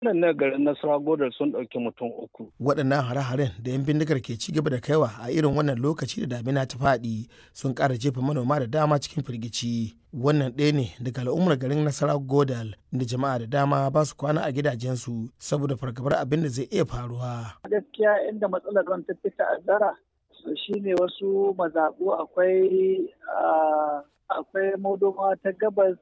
Nan na garin Nasarawa Godal sun ɗauki mutum 3. Waɗannan hare-haren da 'yan bindigar ke ci gaba da kaiwa a irin wannan lokaci da damina ta faɗi sun ƙara jefa manoma da dama cikin firgici. Wannan ɗaya ne daga al'ummar garin Nasarawa Godal da jama'a da dama ba su kwana a gidajensu saboda fargabar abin da zai iya faruwa. Gaskiya inda matsalar ruwan ta fi ta'azzara shine wasu mazaɓu akwai Modoma ta gabas,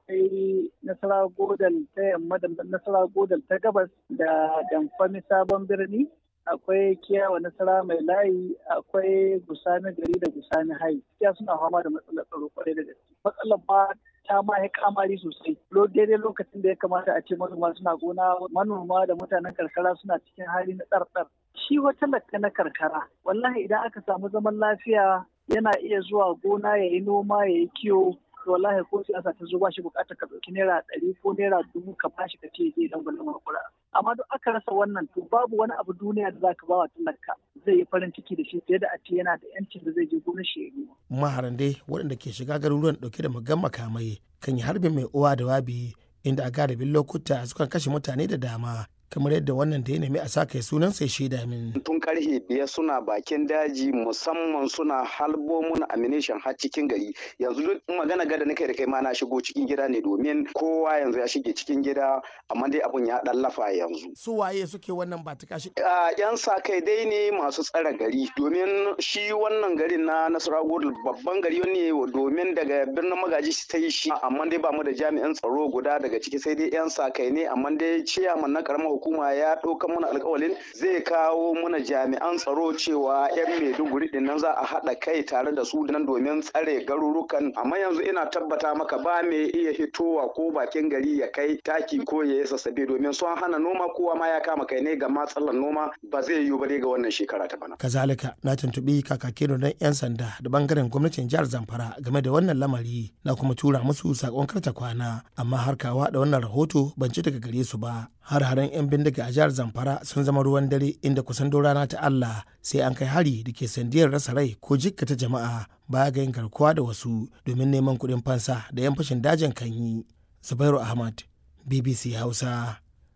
akwai Nasarawa Godal ta yamma da Nasarawa Godal ta gabas da Damfami Sabon Birni, akwai Kiyawa Nasarawa Mai Layi, akwai Gusani Gari da Gusani Hai. Kiya suna fama da matsalar tsaro kwarai da gaske. Matsalar ba ta ma ya kamari sosai. Daidai lokacin da ya kamata a ce manoma suna gona, manoma da mutanen karkara suna cikin hali na tsartsar. Shi wata lakka na karkara, wallahi idan aka samu zaman lafiya yana iya zuwa gona ya yi noma ya yi kiwo, to wallahi ko siyasa ta zo ba shi bukatar ka ɗauki naira 100 ko naira 1000 ka bashi ka ce zai dan gwalin makura. Amma duk aka rasa wannan to babu wani abu duniya da zaka ba wa talaka zai yi farin ciki da shi fiye da a ce yana da yancin da zai je gonar shi ya yi. Maharan dai waɗanda ke shiga garuruwan ɗauke da muggan makamai kan yi harbin mai uwa da wabi inda a galibin lokuta sukan kashe mutane da dama. Kamar yadda wannan da ya nemi a sa kai sunan sai shaida min. Tun karfe 5 suna bakin daji musamman suna halbo mun ammunition har cikin gari. Yanzu duk magana gada nake da kai ma na shigo cikin gida ne domin kowa yanzu ya shige cikin gida amma dai abun ya dallafa yanzu. Su waye suke wannan ba ta kashi? Yan sa kai dai ne masu tsare gari domin shi wannan garin na Nasarawa Godal babban gari ne domin daga birnin Magaji ta yi shi amma dai ba mu da jami'an tsaro guda daga ciki sai dai yan sa kai ne amma dai ciyaman na karamar hukuma ya ɗauka mana alƙawalin zai kawo mana jami'an tsaro cewa 'yan Maiduguri din nan za a haɗa kai tare da su nan domin tsare garurukan amma yanzu ina tabbata maka ba mai iya hitowa ko bakin gari ya kai taki ko ya yi sassabe domin sun hana noma kowa ma ya kama kai ne ga matsalar noma ba zai yiwu ba ga wannan shekara ta bana. Kazalika na tuntuɓi kakakin don 'yan sanda da bangaren gwamnatin jihar Zamfara game da wannan lamari na kuma tura musu sakon karta kwana amma har kawa da wannan rahoto ban ci daga gare su ba. Har-haren 'yan bindiga a jihar Zamfara sun zama ruwan dare inda kusan rana ta Allah sai an kai hari da ke sandiyar rasa rai ko jikkata jama'a baya ga yin garkuwa da wasu domin neman kuɗin fansa da 'yan fashin dajin kan yi. Zubairu Ahmad, BBC Hausa,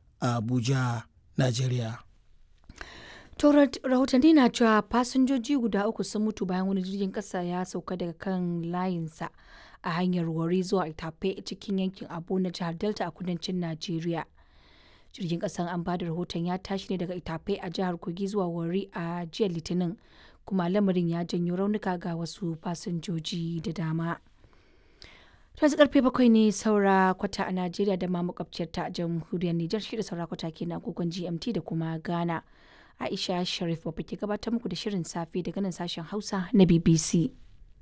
Abuja, Najeriya. Rahotanni na cewa fasinjoji guda 3 sun mutu bayan wani jirgin ƙasa ya sauka daga kan layinsa a hanyar Warri zuwa Itape cikin yankin Abo na jihar Delta a kudancin Najeriya. Jirgin kasan an bada rahoton ya tashi ne daga Itape a jihar Kogi zuwa Warri a jiya Litinin kuma lamarin ya janyo raunuka ga wasu fasinjoji da dama. Yanzu karfe 7 ne saura kwata a Najeriya da ma makwabciyar ta jamhuriyar Nijar shi da saura kwata kenan agogon GMT da kuma Ghana. Aisha Sharif babba ke gabatar muku da shirin safe daga nan sashen Hausa na BBC.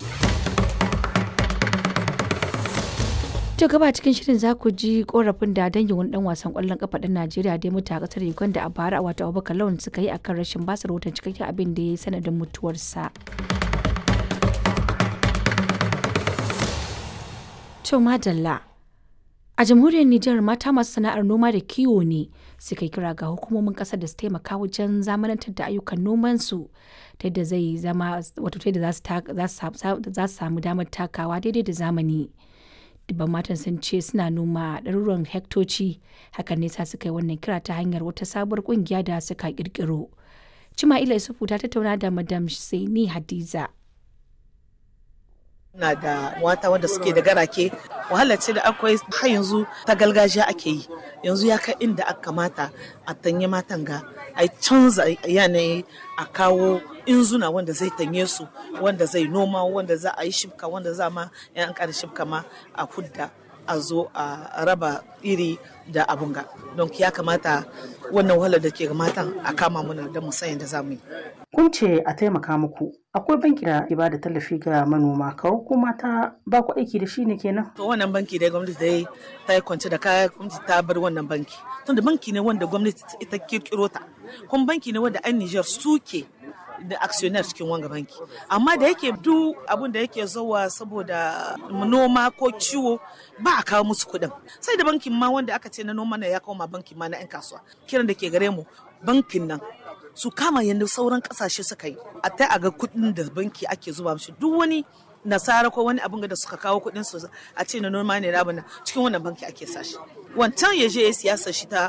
To gaba cikin shirin za ku ji korafin da dangin wani dan wasan kwallon kafa ɗan Najeriya da ya mutu a kasar Uganda a bara a wata Abubakar Lawan suka yi akan rashin basu rahoton cikakken abin da ya yi sanadin mutuwarsa. To madalla. A jamhuriyar Nijar mata masu sana'ar noma da kiwo ne suka kira ga hukumomin kasar da su taimaka wajen zamanantar da ayyukan nomansu ta yadda zai zama wato ta yadda za su samu damar takawa daidai da zamani. Dubban matan sun ce suna noma ɗaruruwan hektoci hakan ne sa suka yi wannan kira ta hanyar wata sabuwar ƙungiya da suka ƙirƙiro. Cima'ila Isufu ta tattauna da Madam Saini Hadiza. Na da mata wanda suke da garake wahala ce da akwai har yanzu ta gargajiya ake yi yanzu ya kai inda aka kamata a tanye matan ga a canza yanayi a kawo inzuna wanda zai tanye su wanda zai noma wanda za a yi shibka wanda za ma yan an kada shibka ma a hudda a zo a raba iri da abunga don ya kamata wannan wahalar da ke ga matan a kama mana da musayin da za mu yi. Kun ce a taimaka muku akwai banki da ke bada tallafi ga manoma kawo kuma ta ba ku aiki da shi ne kenan? To wannan banki da gwamnati dai ta yi kwance da kaya gwamnati ta bar wannan banki. Tunda banki ne wanda gwamnati ita kirkiro ta. Kuma banki ne wanda an Niger suke da actionnaire cikin wanga banki. Amma da yake duk abin da yake zuwa saboda noma ko ciwo ba a kawo musu kuɗin. Sai da bankin ma wanda aka ce na noma ne ya kawo ma bankin ma na 'yan kasuwa. Kiran da ke gare mu bankin nan su kama yadda sauran kasashe suka yi a ta a ga kudin da banki ake zuba mishi duk wani nasara ko wani abin da suka kawo kudin su a ce na noma ne rabana cikin wannan banki ake sashi wancan ya je ya siyasa shi ta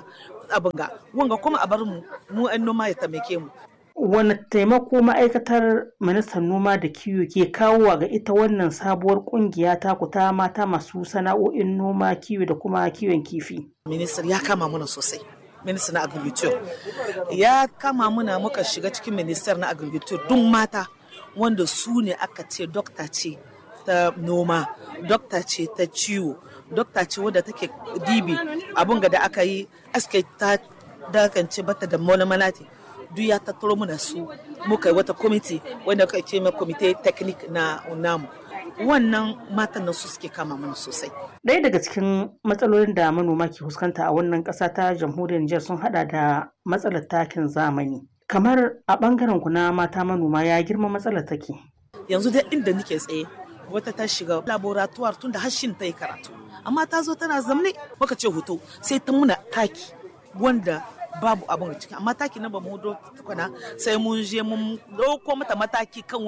abin ga wanga kuma a bar mu 'yan noma ya taimake mu. Wani taimako ma'aikatar ministan noma da kiwo ke kawowa ga ita wannan sabuwar kungiya ta ku ta mata masu sana'o'in noma, kiwo da kuma kiwon kifi? Ministan ya kama mana sosai. Ministan na agriculture ya kama muna muka shiga cikin ministan na agriculture duk mata wanda su ne aka ce dokta ce ta noma, dokta ce ta ciwo, dokta ce wadda take dibi abun ga da aka yi aske ta dakance bata da malamalati duk ya tattaro muna su muka yi wata kwamiti wanda aka ce mai kwamite teknik na namu. Wannan matan nan su suke kama mana sosai. Ɗaya daga cikin matsalolin da manoma ke fuskanta a wannan ƙasa ta jamhuriyar Nijar sun hada da matsalar takin zamani. Kamar a ɓangaren ku na mata manoma ya girma matsalar take. Yanzu dai inda nake tsaye wata ta shiga laboratoire tun da hashin ta yi karatu. Amma ta zo tana zamne muka ce hoto sai ta muna taki wanda babu abin ciki amma taki na ba mu hudo tukuna sai mun je mun dauko mata mataki kan